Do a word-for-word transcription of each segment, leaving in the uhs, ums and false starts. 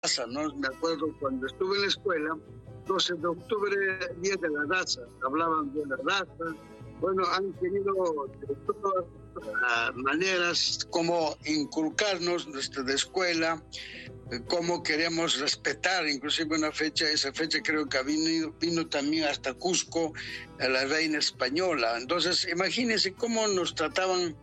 raza, ¿no? Me acuerdo cuando estuve en la escuela, doce de octubre, Día de la Raza, hablaban de la raza. Bueno, han tenido de todas uh, maneras como inculcarnos desde escuela, cómo queremos respetar, inclusive una fecha, esa fecha creo que vino, vino también hasta Cusco, a la reina española. Entonces, imagínense cómo nos trataban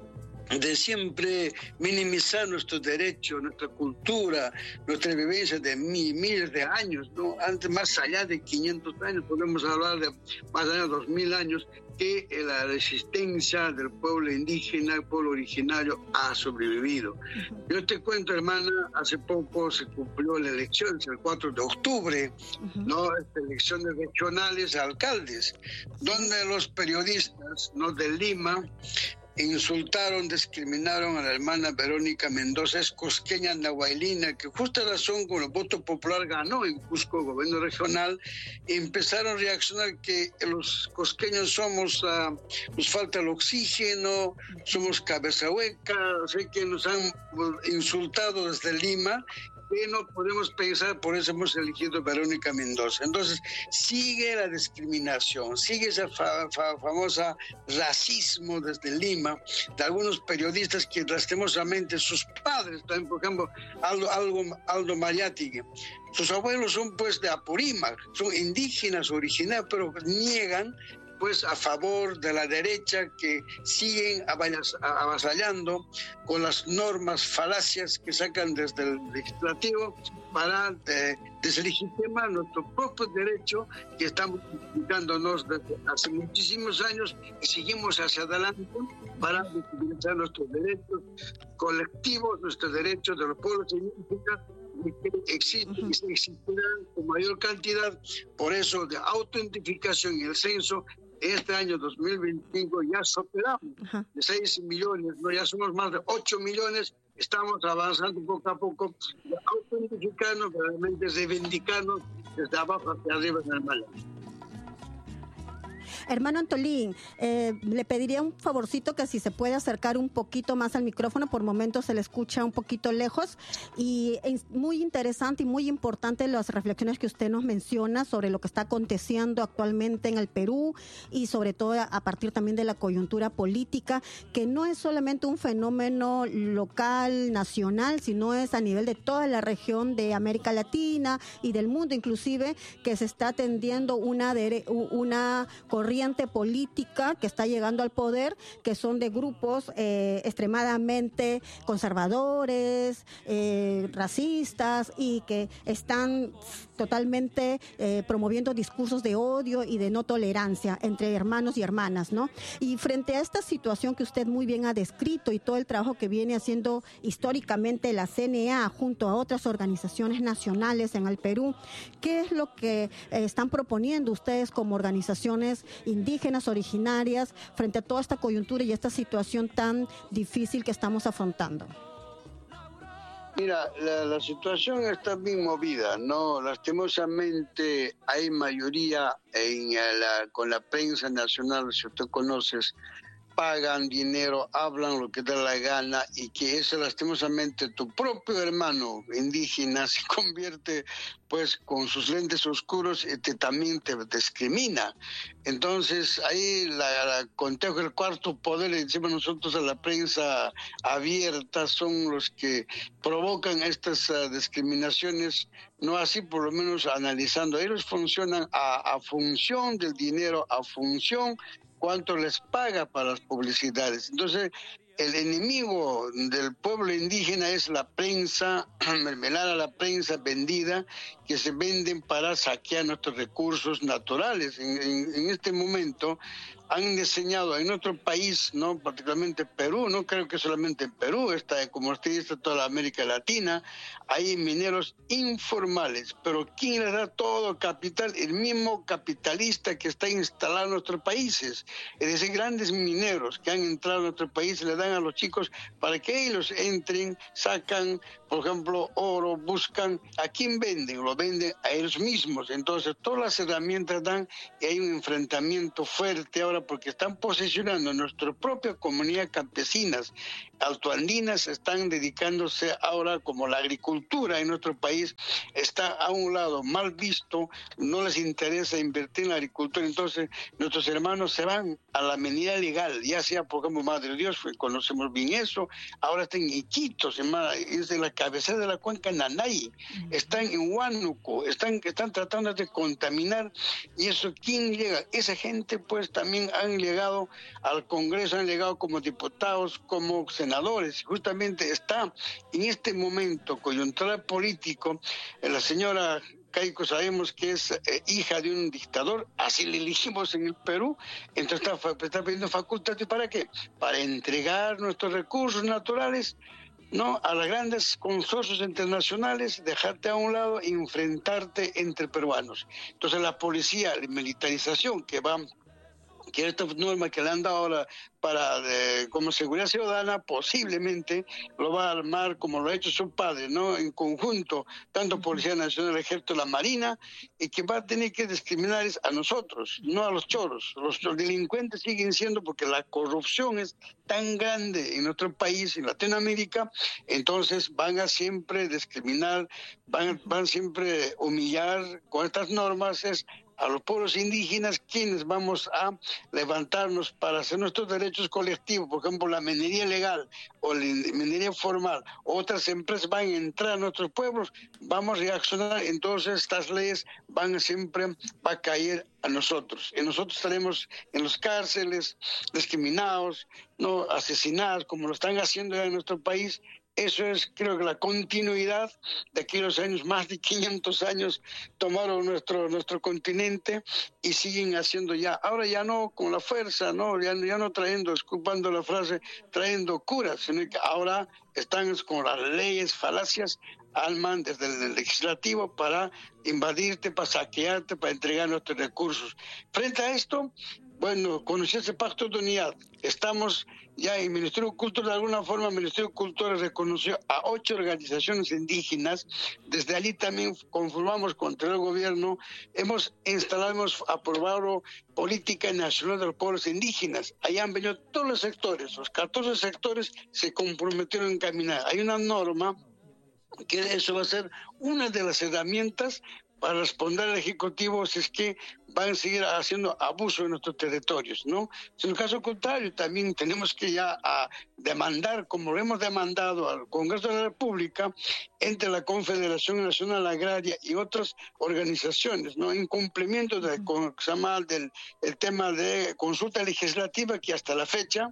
de siempre minimizar nuestros derechos, nuestra cultura, nuestra vivencia de mil, miles de años, ¿no? Antes, más allá de quinientos años, podemos hablar de más allá de dos mil años, que la resistencia del pueblo indígena, el pueblo originario, ha sobrevivido. Uh-huh. Yo te cuento, hermana, hace poco se cumplió la elección, el cuatro de octubre, uh-huh. ¿no? Elecciones regionales a alcaldes, donde los periodistas, ¿no?, de Lima insultaron, discriminaron a la hermana Verónica Mendoza, es cusqueña nahuaylina, que justo razón con el voto popular ganó en Cusco, gobierno regional, y empezaron a reaccionar que los cusqueños somos, uh, nos falta el oxígeno, somos cabeza hueca, así que nos han insultado desde Lima, que no podemos pensar, por eso hemos elegido a Verónica Mendoza. Entonces, sigue la discriminación, sigue ese fa fa famoso racismo desde Lima, de algunos periodistas que lastimosamente sus padres, también, por ejemplo, Aldo, Aldo, Aldo Mariátegui, sus abuelos son pues de Apurímac, son indígenas originarios, pero niegan pues a favor de la derecha, que siguen avasallando con las normas falacias que sacan desde el legislativo para eh, deslegitimar nuestro propio derecho que estamos implicándonos desde hace muchísimos años y seguimos hacia adelante para utilizar nuestros derechos colectivos, nuestros derechos de los pueblos indígenas, que existen y uh-huh. existirán con mayor cantidad. Por eso, de autoidentificación y el censo, este año dos mil veinticinco ya superamos uh-huh. de seis millones, ¿no? Ya somos más de ocho millones, estamos avanzando poco a poco, de autoidentificarnos, realmente reivindicarnos desde abajo hacia arriba en el mal. Hermano Antolín, eh, le pediría un favorcito que si se puede acercar un poquito más al micrófono, por momentos se le escucha un poquito lejos, y es muy interesante y muy importante las reflexiones que usted nos menciona sobre lo que está aconteciendo actualmente en el Perú y sobre todo a partir también de la coyuntura política, que no es solamente un fenómeno local, nacional, sino es a nivel de toda la región de América Latina y del mundo inclusive, que se está tendiendo una, una corriente política que está llegando al poder, que son de grupos eh, extremadamente conservadores, eh, racistas, y que están totalmente eh, promoviendo discursos de odio y de no tolerancia entre hermanos y hermanas, ¿no? Y frente a esta situación que usted muy bien ha descrito y todo el trabajo que viene haciendo históricamente la C N A junto a otras organizaciones nacionales en el Perú, ¿qué es lo que eh, están proponiendo ustedes como organizaciones indígenas originarias frente a toda esta coyuntura y esta situación tan difícil que estamos afrontando? Mira, la, la situación está bien movida, ¿no? Lastimosamente hay mayoría en la, con la prensa nacional, si usted conoces, pagan dinero, hablan lo que da la gana, y que eso lastimosamente tu propio hermano indígena se convierte pues con sus lentes oscuros y te, también te discrimina. Entonces ahí la, la contejo el cuarto poder, le decimos nosotros a la prensa abierta, son los que provocan estas uh, discriminaciones, no así por lo menos analizando. Ellos funcionan a, a función del dinero, a función cuánto les paga para las publicidades. Entonces, el enemigo del pueblo indígena es la prensa, mermelada, la prensa vendida, que se venden para saquear nuestros recursos naturales. En, en, en este momento han diseñado en nuestro país, no particularmente Perú, no creo que solamente en Perú, está, como usted dice, toda la América Latina, hay mineros informales, pero ¿quién le da todo el capital? El mismo capitalista que está instalado en nuestros países, es decir, grandes mineros que han entrado a nuestro país le dan dan a los chicos para que ellos entren, sacan, por ejemplo, oro, buscan. ¿A quién venden? Lo venden a ellos mismos. Entonces, todas las herramientas dan y hay un enfrentamiento fuerte ahora porque están posicionando nuestra propia comunidad campesinas, altoandinas, están dedicándose ahora como la agricultura en nuestro país está a un lado mal visto, no les interesa invertir en la agricultura, entonces nuestros hermanos se van a la medida legal, ya sea, por ejemplo, Madre Dios, conocemos bien eso, ahora están en Iquitos, es en la cabecera de la cuenca Nanay, están en Huánuco, están, están tratando de contaminar, y eso, ¿quién llega? Esa gente, pues, también han llegado al Congreso, han llegado como diputados, como senadores, justamente está en este momento coyuntural político, la señora Keiko sabemos que es eh, hija de un dictador, así le elegimos en el Perú, entonces está, está pidiendo facultades, ¿para qué? Para entregar nuestros recursos naturales, ¿no?, a los grandes consorcios internacionales, dejarte a un lado e enfrentarte entre peruanos. Entonces la policía, la militarización que va, que esta norma que le han dado ahora para eh, como seguridad ciudadana, posiblemente lo va a armar como lo ha hecho su padre, ¿no?, en conjunto, tanto Policía Nacional, Ejército, la Marina, y que va a tener que discriminar a nosotros, no a los choros. Los, los delincuentes siguen siendo, porque la corrupción es tan grande en nuestro país, en Latinoamérica, entonces van a siempre discriminar, van, van siempre humillar con estas normas, es a los pueblos indígenas, quienes vamos a levantarnos para hacer nuestros derechos colectivos, por ejemplo, la minería legal o la minería formal, otras empresas van a entrar a nuestros pueblos, vamos a reaccionar, entonces estas leyes van a siempre, va a caer a nosotros, y nosotros estaremos en las cárceles, discriminados, no asesinados, como lo están haciendo ya en nuestro país. Eso es, creo que la continuidad de aquellos años, más de quinientos años tomaron nuestro nuestro continente y siguen haciendo ya. Ahora ya no con la fuerza, no, ya, ya no trayendo, disculpando la frase, trayendo curas, sino que ahora están con las leyes, falacias, alman desde el legislativo para invadirte, para saquearte, para entregar nuestros recursos. Frente a esto, bueno, conocí ese pacto de unidad. Estamos ya en el Ministerio de Cultura, de alguna forma el Ministerio de Cultura reconoció a ocho organizaciones indígenas. Desde allí también conformamos contra el gobierno. Hemos instalado, hemos aprobado política nacional de los pueblos indígenas. Allá han venido todos los sectores, los catorce sectores se comprometieron en caminar. Hay una norma que eso va a ser una de las herramientas para responder al Ejecutivo si es que van a seguir haciendo abuso en nuestros territorios, ¿no? En el caso contrario, también tenemos que ya a demandar, como lo hemos demandado al Congreso de la República, entre la Confederación Nacional Agraria y otras organizaciones, ¿no?, en cumplimiento de, con, se llama del el tema de consulta legislativa, que hasta la fecha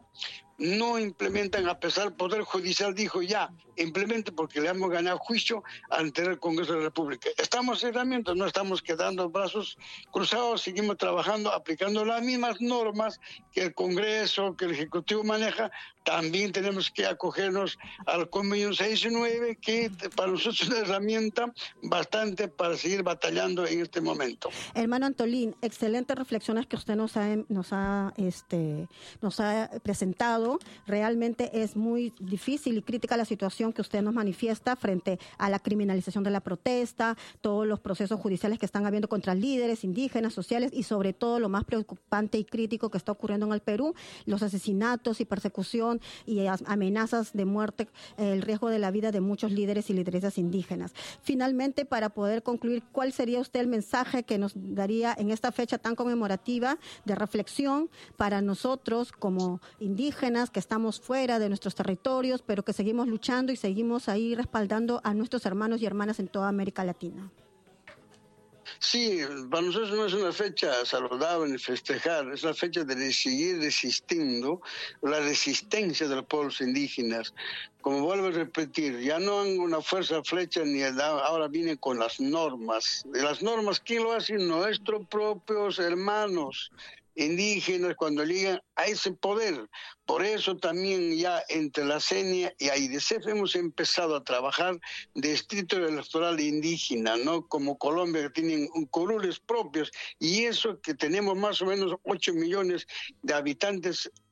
no implementan, a pesar del Poder Judicial dijo ya, implemente porque le hemos ganado juicio ante el Congreso de la República. Estamos en herramientas, no estamos quedando brazos cruzados, seguimos trabajando, aplicando las mismas normas que el Congreso, que el Ejecutivo maneja. También tenemos que acogernos al Convenio seis y nueve, que para nosotros es una herramienta bastante para seguir batallando en este momento. Hermano Antolín, excelentes reflexiones que usted nos ha, nos ha, este, nos ha presentado. Realmente es muy difícil y crítica la situación que usted nos manifiesta frente a la criminalización de la protesta, todos los procesos judiciales que están habiendo contra líderes indígenas, sociales, y sobre todo lo más preocupante y crítico que está ocurriendo en el Perú, los asesinatos y persecución y amenazas de muerte, el riesgo de la vida de muchos líderes y lideresas indígenas. Finalmente, para poder concluir, ¿cuál sería usted el mensaje que nos daría en esta fecha tan conmemorativa de reflexión para nosotros como indígenas que estamos fuera de nuestros territorios, pero que seguimos luchando y seguimos ahí respaldando a nuestros hermanos y hermanas en toda América Latina? Sí, para nosotros no es una fecha saludable ni festejar, es la fecha de seguir resistiendo, la resistencia de los pueblos indígenas. Como vuelvo a repetir, ya no han una fuerza flecha ni ahora vienen con las normas. ¿Y las normas quién lo hace? Nuestros propios hermanos indígenas cuando llegan a ese poder. Por eso también ya entre la CENIA y AIDESEF hemos empezado a trabajar de distrito electoral indígena, ¿no? Como Colombia, que tienen curules propios, y eso que tenemos más o menos ocho millones de habitantes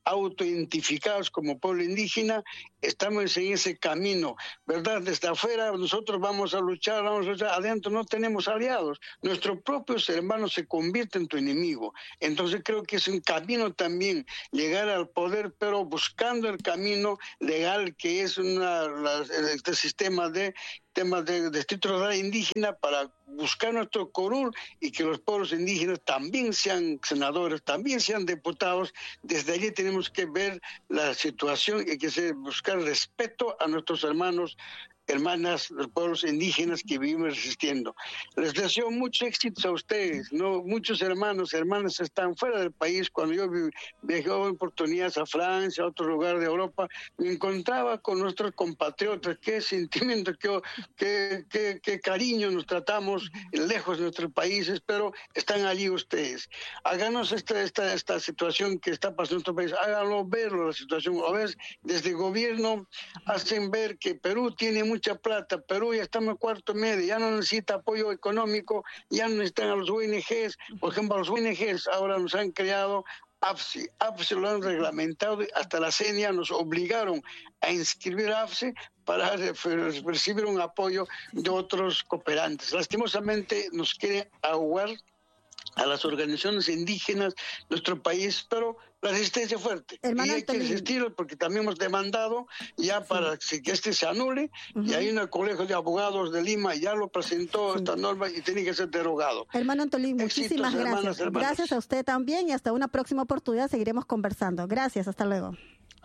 autoidentificados como pueblo indígena, estamos en ese camino, ¿verdad? Desde afuera nosotros vamos a luchar, vamos a luchar, adentro no tenemos aliados, nuestros propios hermanos se convierten en tu enemigo. Entonces creo que es un camino también llegar al poder, pero buscando el camino legal que es una, la, este sistema de temas de distrito rural indígena para buscar nuestro curul y que los pueblos indígenas también sean senadores, también sean diputados. Desde allí tenemos que ver la situación y que se buscar respeto a nuestros hermanos, hermanas, los pueblos indígenas que vivimos resistiendo. Les deseo mucho éxito a ustedes, ¿no? Muchos hermanos, hermanas están fuera del país. Cuando yo viajé oportunidades a Francia, a otro lugar de Europa, me encontraba con nuestros compatriotas. Qué sentimiento, qué, qué, qué, qué cariño nos tratamos lejos de nuestros países, pero están allí ustedes. Háganos esta, esta, esta situación que está pasando en nuestro país, háganlo ver la situación. A veces desde el gobierno hacen ver que Perú tiene mucho mucha plata, Perú ya está en el cuarto medio, ya no necesita apoyo económico, ya no necesitan a los O N Ges, por ejemplo, a los O N Ges ahora nos han creado A F S I, A F S I lo han reglamentado, hasta la C E N I A nos obligaron a inscribir a A F S I para recibir un apoyo de otros cooperantes. Lastimosamente nos quiere ahogar a las organizaciones indígenas, nuestro país, pero la resistencia es fuerte. Hermano y hay Antolín. que resistirlo porque también hemos demandado ya sí. para que este se anule, uh-huh. y hay un colegio de abogados de Lima, ya lo presentó sí. esta norma y tiene que ser derogado. Hermano Antolín, muchísimas gracias. Hermanas, hermanas. Gracias a usted también y hasta una próxima oportunidad seguiremos conversando. Gracias, hasta luego.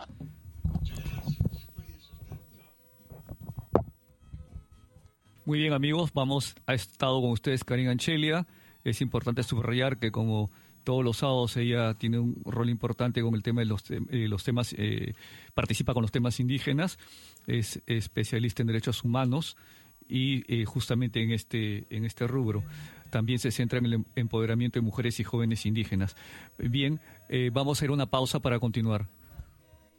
Muy bien, amigos, vamos, ha estado con ustedes Karina Anchelia. Es importante subrayar que como todos los sábados ella tiene un rol importante con el tema de los, eh, los temas, eh, participa con los temas indígenas, es especialista en derechos humanos y eh, justamente en este, en este rubro. También se centra en el empoderamiento de mujeres y jóvenes indígenas. Bien, eh, vamos a ir a una pausa para continuar.